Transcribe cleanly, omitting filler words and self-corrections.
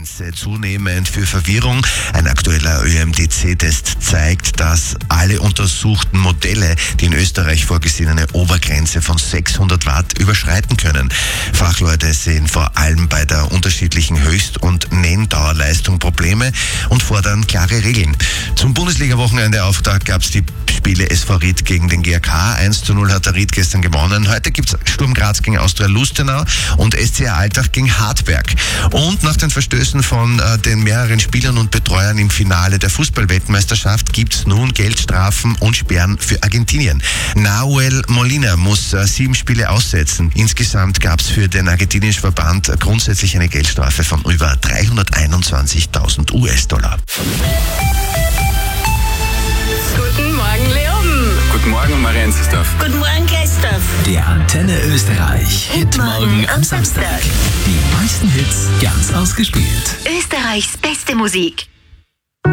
Obergrenze zunehmend für Verwirrung. Ein aktueller ÖMTC-Test zeigt, dass alle untersuchten Modelle die in Österreich vorgesehene Obergrenze von 600 Watt überschreiten können. Fachleute sehen vor allem bei der unterschiedlichen Höchst- und Nenndauerleistung Probleme und fordern klare Regeln. Zum Bundesliga-Wochenende-Auftakt gab es die Spiele SV Ried gegen den GAK. 1:0 hat der Ried gestern gewonnen. Heute gibt es Sturm Graz gegen Austria Lustenau und SCR Altach gegen Hartberg. Und nach den Verstößen von den mehreren Spielern und Betreuern im Finale der Fußball-Weltmeisterschaft gibt es nun Geldstrafen und Sperren für Argentinien. Nahuel Molina muss 7 Spiele aussetzen. Insgesamt gab es für den argentinischen Verband grundsätzlich eine Geldstrafe von über 321.000 US-Dollar. Guten Morgen, Leoben. Guten Morgen, Marianne Christoph. Guten Morgen, Christoph. Der Antenne Österreich Hitmorgen am Samstag. Die meisten Hits ganz ausgespielt. Österreichs beste Musik.